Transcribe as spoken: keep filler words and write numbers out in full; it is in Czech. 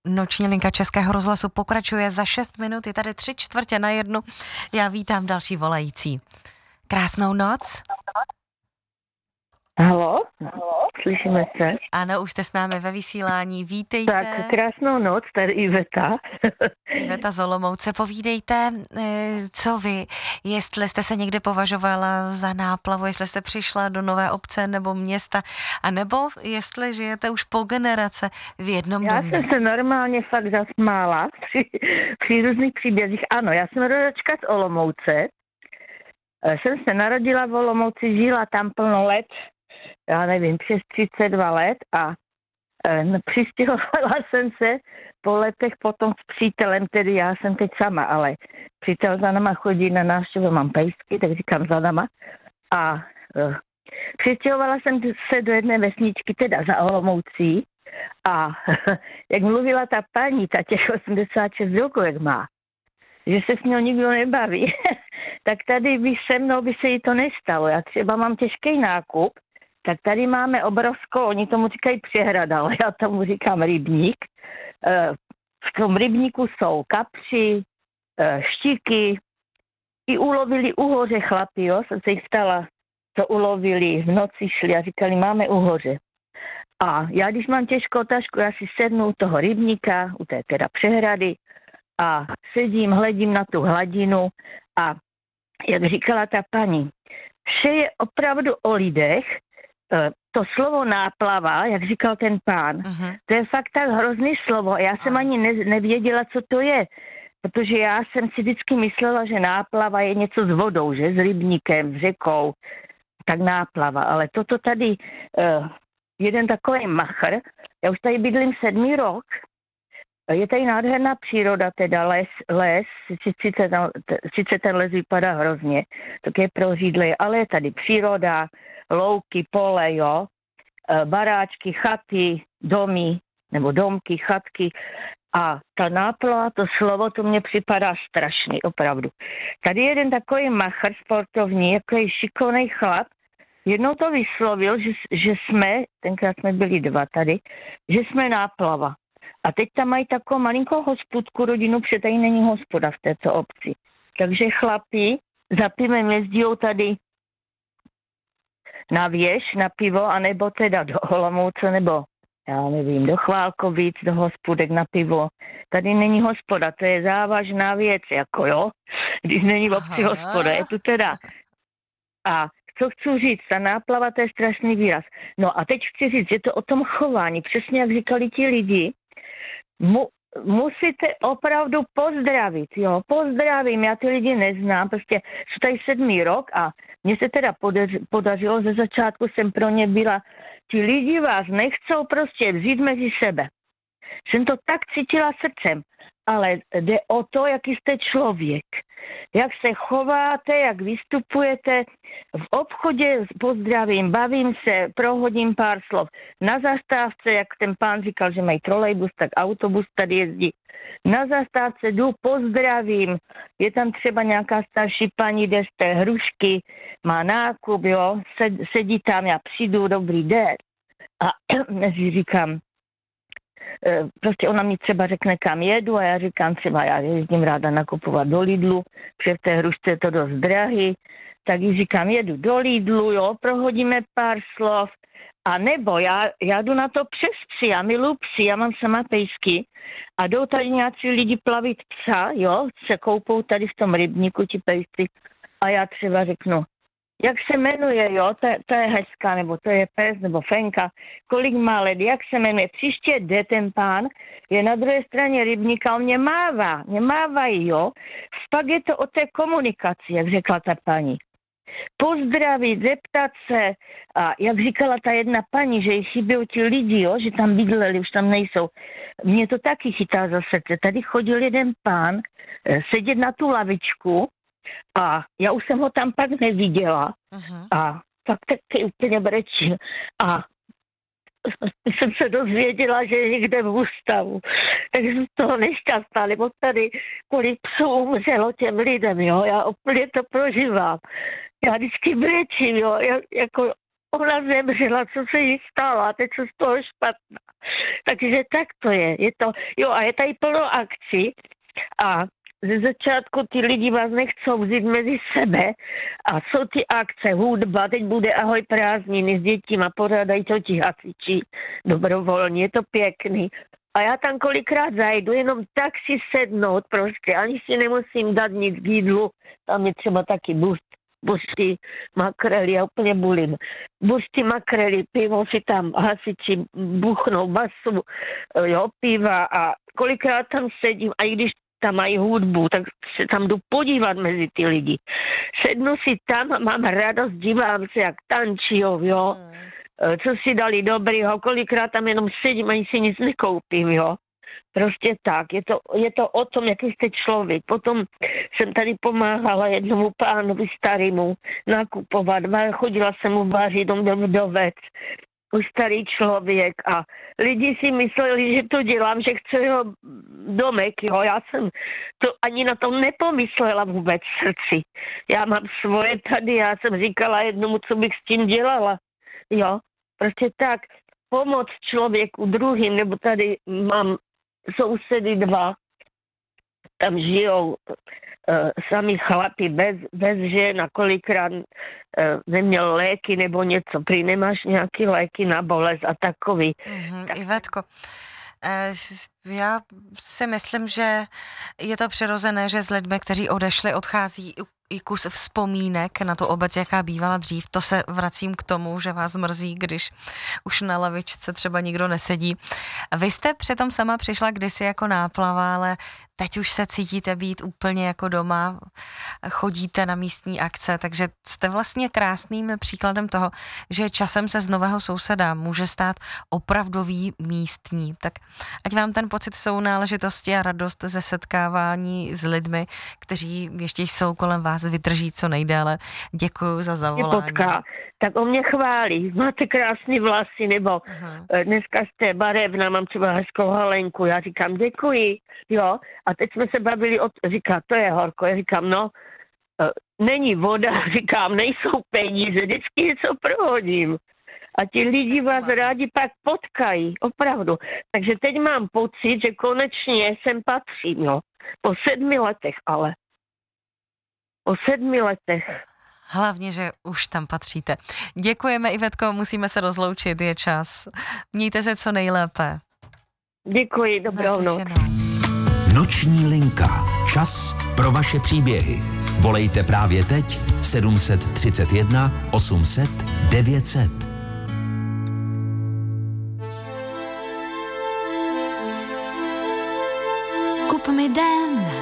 Noční linka Českého rozhlasu pokračuje za šest minut, je tady tři čtvrtě na jednu. Já vítám další volající. Krásnou noc. Haló? Slyšíme se? Ano, už jste s námi ve vysílání, vítejte. Tak, krásnou noc, tady Iveta. Iveta z Olomouce, povídejte, co vy, jestli jste se někdy považovala za náplavu, jestli jste přišla do nové obce nebo města, anebo jestli žijete už po generace v jednom Já domě. jsem se normálně fakt zasmála při, při různých příbězích. Ano, já jsem rodačka z Olomouce. Jsem se narodila v Olomouci, žila tam plno let, já nevím, přes třicet dva let a e, přistěhovala jsem se po letech potom s přítelem, tedy já jsem teď sama, ale přítel za náma chodí na návštěvu, mám pejsky, tak říkám za náma. A e, přistěhovala jsem se do jedné vesničky, teda za Olomoucí a jak mluvila ta paní, ta těch osmdesát šest roků, jak má, že se s ní nikdo nebaví, tak tady by se mnou by se jí to nestalo. Já třeba mám těžký nákup, tak tady máme obrovskou, oni tomu říkají přehrada, ale já tomu říkám rybník. V tom rybníku jsou kapři, štiky, i ulovili uhoře chlapi, jo, jsem se jich ptala, co ulovili, v noci šli a říkali, máme uhoře. A já, když mám těžkou tašku, já si sednu u toho rybníka, u té teda přehrady, a sedím, hledím na tu hladinu a jak říkala ta paní, vše je opravdu o lidech, to slovo náplava, jak říkal ten pán, uh-huh. to je fakt tak hrozný slovo. Já jsem ani ne, nevěděla, co to je, protože já jsem si vždycky myslela, že náplava je něco s vodou, že s rybníkem, s řekou, tak náplava. Ale toto tady, uh, jeden takový machr, já už tady bydlím sedmý rok, je tady nádherná příroda, teda les, les, sice ten, sice ten les vypadá hrozně, tak je prořídlý, ale je tady příroda, louky, pole, jo, baráčky, chaty, domy, nebo domky, chatky a ta náplava, to slovo, to mně připadá strašný, opravdu. Tady jeden takový machr sportovní, jako je šikovnej chlap, jednou to vyslovil, že, že jsme, tenkrát jsme byli dva tady, že jsme náplava. A teď tam mají takovou malinkou hospodku rodinu, protože tady není hospoda v této obci. Takže chlapi za pivem jezdí tady na věž, na pivo, anebo teda do Olomouce, nebo já nevím, do Chválkovic, do hospodek na pivo. Tady není hospoda, to je závažná věc, jako jo, když není v obci hospoda, je tu teda. A co chci říct, ta náplava, to je strašný výraz. No a teď chci říct, je to o tom chování, přesně jak říkali ti lidi, Mu, musíte opravdu pozdravit, jo, pozdravím, já ty lidi neznám, prostě jsou tady sedmý rok a mně se teda podař, podařilo, ze začátku jsem pro ně byla, ti lidi vás nechcou prostě vzít mezi sebe. Jsem to tak cítila srdcem, ale jde o to, jaký jste člověk, jak se chováte, jak vystupujete. V obchodě pozdravím, bavím se, prohodím pár slov. Na zastávce, jak ten pán říkal, že mají trolejbus, tak autobus tady jezdí. Na zastávce jdu, pozdravím. Je tam třeba nějaká starší paní, jde z té hrušky, má nákup, jo, sedí tam, já přijdu, dobrý den. A mezi říkám, prostě ona mi třeba řekne, kam jedu a já říkám třeba, já jezdím ráda nakupovat do Lidlu, protože v té hrušce je to dost drahý, tak jí říkám, jedu do Lidlu, jo, prohodíme pár slov, a nebo já, já jdu na to přes psy, já miluji psy, já mám sama pejsky a jdou tady nějací lidi plavit psa, jo, se koupou tady v tom rybníku ti pejsci a já třeba řeknu, jak se jmenuje, jo, to, to je hezká, nebo to je pes, nebo fenka, kolik má let, jak se jmenuje. Příště jde ten pán, je na druhé straně rybníka, on mě mává, mě mávají, jo. Pak je to o té komunikaci, jak řekla ta paní. Pozdravit, zeptat se, a jak říkala ta jedna paní, že jí chybějí ti lidi, jo, že tam bydleli, už tam nejsou. Mě to taky chytá za srdce. Tady chodil jeden pán sedět na tu lavičku, a já už jsem ho tam pak neviděla. Uh-huh. A tak taky úplně brečil. A jsem se dozvěděla, že je někde v ústavu. Takže jsem z toho nešťastná, nebo tady kvůli psů umřelo těm lidem, jo. Já úplně to prožívám. Já vždycky brečím, jo. Já, jako, ona zemřela, co se jí stalo, a teď co z toho špatná. Takže tak to je. je to, jo, a je tady plno akcí a ze začátku ty lidi vás nechcou vzít mezi sebe a jsou ty akce, hudba, teď bude ahoj prázdniny s dětima, pořádají to ti hasiči dobrovolně, je to pěkný. A já tam kolikrát zajdu, jenom tak si sednout prostě, ani si nemusím dát nic k jídlu, tam je třeba taky bust, busty, makrely, já úplně bulím. Busty, makrely, pivo si tam hasiči buchnou, basu, jo, piva a kolikrát tam sedím, a i když tam mají hudbu, tak se tam jdu podívat mezi ty lidi. Sednu si tam a mám radost, dívám se, jak tančijou, jo. Co si dali dobrýho, kolikrát tam jenom sedím, ani si nic nekoupím, jo. Prostě tak, je to, je to o tom, jaký jste člověk. Potom jsem tady pomáhala jednomu pánovi starému nakupovat, chodila jsem mu vařit, on byl vdovec, už starý člověk a lidi si mysleli, že to dělám, že chci jeho domek, jo. Já jsem to ani na to nepomyslela vůbec v srdci. Já mám svoje tady, já jsem říkala jednomu, co bych s tím dělala, jo. Prostě tak, pomoc člověku druhým, nebo tady mám sousedy dva, tam žijou uh, sami chlapi bez, bez žen a kolikrát uh, neměl léky nebo něco, prý nemáš nějaký léky na bolest a takový. Mm-hmm, tak. Ivetko, eh, já si myslím, že je to přirozené, že s lidmi, kteří odešli, odchází i kus vzpomínek na tu obec, jaká bývala dřív. To se vracím k tomu, že vás mrzí, když už na lavičce třeba nikdo nesedí. Vy jste přitom sama přišla kdysi jako náplava, ale teď už se cítíte být úplně jako doma, chodíte na místní akce, takže jste vlastně krásným příkladem toho, že časem se z nového souseda může stát opravdový místní. Tak ať vám ten pocit sounáležitosti a radost ze setkávání s lidmi, kteří ještě jsou kolem vás, vydrží co nejdéle. Děkuju za zavolání. Potká. Tak o mě chválí. Máte krásný vlasy, nebo aha, dneska jste barevná, mám třeba hezkou halenku. Já říkám děkuji, jo. A teď jsme se bavili, o... říká, to je horko. Já říkám, no, není voda, říkám, nejsou peníze, vždycky něco prohodím. A ti lidi vás rádi pak potkají, opravdu. Takže teď mám pocit, že konečně sem patřím, jo. Po sedmi letech ale. Po sedmi letech. Hlavně, že už tam patříte. Děkujeme, Ivetko, musíme se rozloučit, je čas. Mějte se co nejlépe. Děkuji, dobrou noc. Noční linka. Čas pro vaše příběhy. Volejte právě teď sedm set třicet jedna osm set devět set. Kup mi den